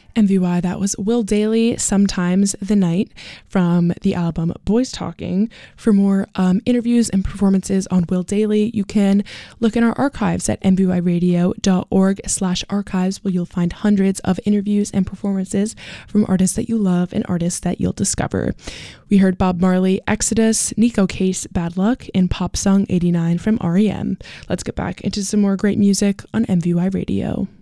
MVY, that was Will Dailey, Sometimes the Night, from the album Boys Talking. For more interviews and performances on Will Dailey, you can look in our archives at mvyradio.org/archives, where you'll find hundreds of interviews and performances from artists that you love and artists that you'll discover. We heard Bob Marley, Exodus, Nico Case, Bad Luck, and Pop Song 89 from REM. Let's get back into some more great music on MVY Radio.